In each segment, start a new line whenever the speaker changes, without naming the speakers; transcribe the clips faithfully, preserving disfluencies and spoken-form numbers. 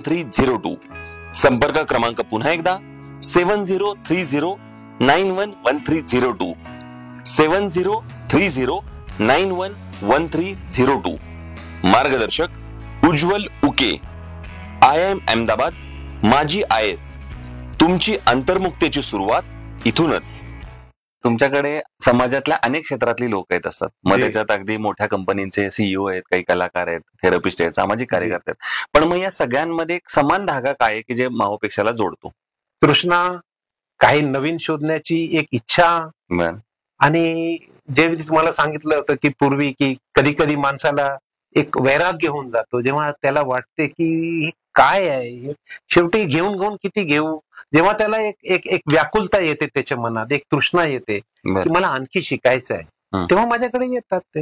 Three zero to. संपर्क क्रमांक पुन्हा एकदा सेवन zero three zero nine one one three zero to. Seven zero three zero nine one one three zero to. मार्गदर्शक उज्ज्वल Uke, I am Ahmedabad, माजी I S. तुमची अंतर्मुक्तेची सुरुवात इथूनच. तुमच्याकडे समाजातल्या अनेक क्षेत्रातली लोक आहेत असतात. मग त्याच्यात अगदी मोठ्या कंपनीचे सीईओ आहेत, काही कलाकार आहेत, थेरपिस्ट आहेत, सामाजिक कार्यकर्ते आहेत. पण मग या सगळ्यांमध्ये एक समान धागा काय आहे की जे माहोपेक्षाला जोडतो?
तृष्णा, काही नवीन शोधण्याची एक इच्छा. आणि जे मी तुम्हाला सांगितलं होतं की पूर्वी की कधी कधी माणसाला एक वैराग्य होऊन जातो, जेव्हा त्याला वाटते की हे काय आहे, शेवटी घेऊन घेऊन किती घेऊ. जेव्हा त्याला एक एक एक व्याकुलता येते त्याच्या मनात, एक तृष्णा येते की मला आणखी शिकायचं आहे, तेव्हा माझ्याकडे येतात ते.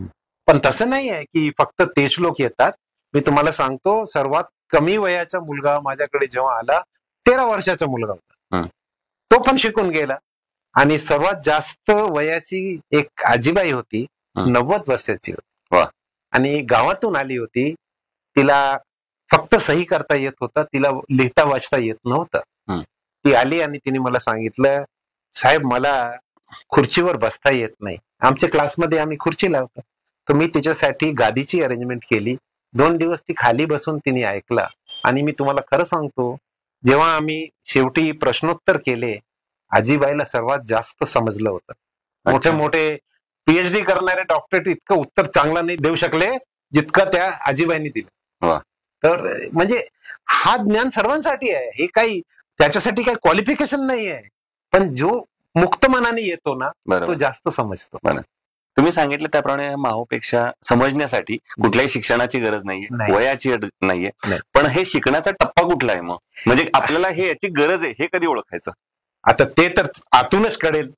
पण तसं नाही आहे की फक्त तेच लोक येतात. मी तुम्हाला सांगतो, सर्वात कमी वयाचा मुलगा माझ्याकडे जेव्हा आला, तेरा वर्षाचा मुलगा होता, तो पण शिकून गेला. आणि सर्वात जास्त वयाची एक आजीबाई होती, नव्वद वर्षाची होती, आणि गावातून आली होती. तिला फक्त सही करता येत होता, तिला लिहिता वाचता येत नव्हतं. ती आली आणि तिने मला सांगितलं, साहेब मला खुर्चीवर बसता येत नाही. आमच्या क्लासमध्ये आम्ही खुर्ची लावतो, तर मी तिच्यासाठी गादीची अरेंजमेंट केली. दोन दिवस ती खाली बसून तिने ऐकला. आणि मी तुम्हाला खरं सांगतो, जेव्हा आम्ही शेवटी प्रश्नोत्तर केले, आजीबाईला सर्वात जास्त समजलं होतं. मोठे मोठे पीएचडी करणारे डॉक्टर इतकं उत्तर चांगलं नाही देऊ शकले जितकं त्या आजीबाईंनी दिलं. तर म्हणजे हा ज्ञान सर्वांसाठी आहे, हे काही त्याच्यासाठी काही क्वालिफिकेशन नाही आहे. पण जो मुक्त मनाने येतो ना, तो जास्त समजतो.
तुम्ही सांगितलं त्याप्रमाणे माहोपेक्षा समजण्यासाठी कुठल्याही शिक्षणाची गरज नाहीये, वयाची नाहीये. पण हे शिकण्याचा टप्पा कुठला आहे मग? म्हणजे आपल्याला हे याची गरज आहे हे कधी ओळखायचं?
आता ते तर आतूनच कळेल.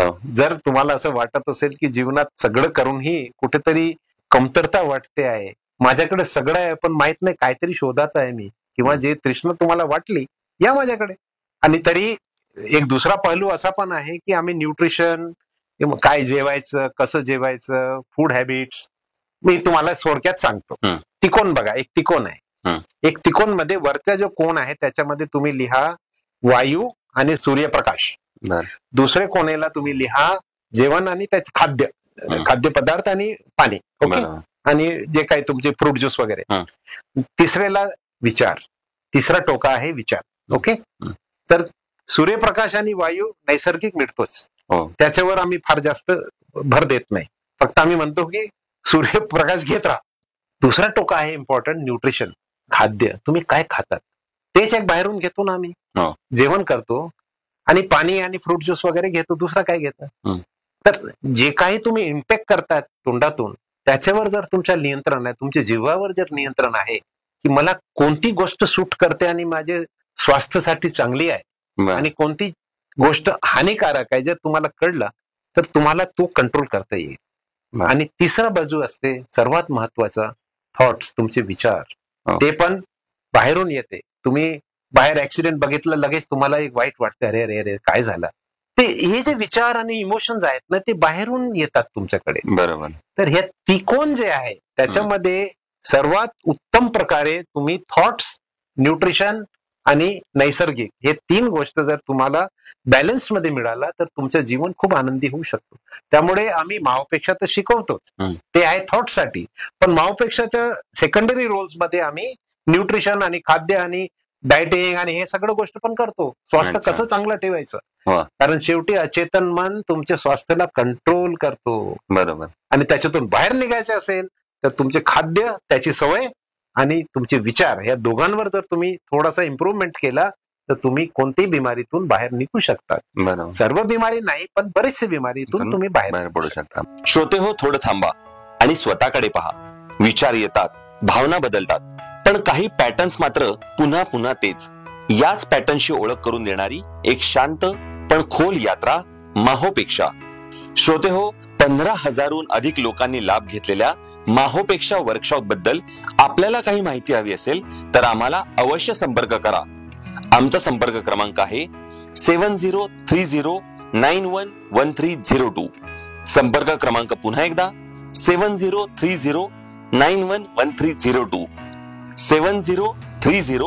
जर तुम्हाला असं वाटत असेल की जीवनात सगळं करूनही कुठेतरी कमतरता वाटते आहे, माझ्याकडे सगळं आहे पण माहित नाही काहीतरी शोधात आहे मी, किंवा जे तृष्णा तुम्हाला वाटली, या माझ्याकडे. आणि तरी एक दुसरा पैलू असा पण आहे की आम्ही न्यूट्रिशन, काय जेवायचं, कसं जेवायचं, फूड हॅबिट्स, मी तुम्हाला थोडक्यात सांगतो. तिकोन बघा, एक तिकोन आहे. एक तिकोन मध्ये वरचा जो कोण आहे त्याच्यामध्ये तुम्ही लिहा वायू आणि सूर्यप्रकाश. दुसरे कोणेला तुम्ही लिहा जेवण आणि त्याचे खाद्य, खाद्यपदार्थ आणि पाणी. ओके. आणि जे काही तुमचे फ्रूट ज्यूस वगैरे. तिसरेला विचार, तिसरा टोका आहे विचार. ओके. तर सूर्यप्रकाश आणि वायू नैसर्गिक मिळतोच, त्याच्यावर आम्ही फार जास्त भर देत नाही. फक्त आम्ही म्हणतो की सूर्यप्रकाश घेत राहा. दुसरा टोका आहे इम्पॉर्टंट, न्यूट्रिशन, खाद्य. तुम्ही काय खातात तेच एक बाहेरून घेतो ना आम्ही, जेवण करतो आणि पाणी आणि फ्रूट ज्यूस वगैरे घेतो, दुसरा काय घेतात. तर जे काही तुम्ही इम्पॅक्ट करतात तोंडातून, त्याच्यावर जर तुमच्या नियंत्रण आहे, तुमच्या जीवावर जर नियंत्रण आहे की मला कोणती गोष्ट सूट करते आणि माझे स्वास्थ्यासाठी चांगली आहे आणि कोणती गोष्ट हानिकारक आहे, जर तुम्हाला कळलं तर तुम्हाला तो कंट्रोल करता येईल. आणि तिसरा बाजू असते सर्वात महत्वाचा, थॉट्स, तुमचे विचार. ते पण बाहेरून येते. तुम्ही बाहेर ऍक्सिडेंट बघितलं, लगेच तुम्हाला एक वाईट वाटतं, अरे अरे अरे काय झालं. ते हे जे विचार आणि इमोशन्स आहेत ना, ते बाहेरून येतात तुमच्याकडे.
बरोबर.
तर हे त्रिकोण जे आहे त्याच्यामध्ये सर्वात उत्तम प्रकारे तुम्ही थॉट्स, न्यूट्रिशन आणि नैसर्गिक, हे तीन गोष्ट जर तुम्हाला बॅलन्स मध्ये मिळाला तर तुमचं जीवन खूप आनंदी होऊ शकतो. त्यामुळे आम्ही माहोपेक्षा तर शिकवतोच, ते आहे थॉट साठी. पण माहोपेक्षाच्या सेकंडरी रोल्स मध्ये आम्ही न्यूट्रिशन आणि खाद्य आणि डायटिंग आणि हे सगळं गोष्ट पण करतो. स्वास्थ्य कसं चांगलं ठेवायचं, कारण शेवटी अचेतन मन तुमच्या स्वास्थ्याला कंट्रोल करतो.
बरोबर.
आणि त्याच्यातून बाहेर निघायचे असेल तर तुमचे खाद्य, त्याची सवय आणि तुमचे विचार, या दोघांवर जर तुम्ही थोडासा इम्प्रूव्हमेंट केला तर तुम्ही कोणत्याही बिमारीतून बाहेर निघू शकतात. सर्व बिमारी नाही, पण बरेचसे बिमारीतून तुम्ही बाहेर
पडू शकता. श्रोते हो, थोडं थांबा आणि स्वतःकडे पहा. विचार येतात, भावना बदलतात, पण काही पॅटर्न्स मात्र पुन्हा पुन्हा तेच. याच पॅटर्नशी ओळख करून देणारी एक शांत पण खोल यात्रा, माहोपेक्षा. श्रोते हो, पंधरा हजारहून अधिक लोकांनी लाभ घेतलेल्या माहोपेक्षा वर्कशॉप बद्दल आपल्याला काही माहिती हवी असेल तर आम्हाला अवश्य संपर्क करा. आमचा संपर्क क्रमांक आहे सेवन zero three zero nine one one three zero to. संपर्क क्रमांक पुन्हा एकदा सेवन zero three zero nine one one three zero to. Seven zero three zero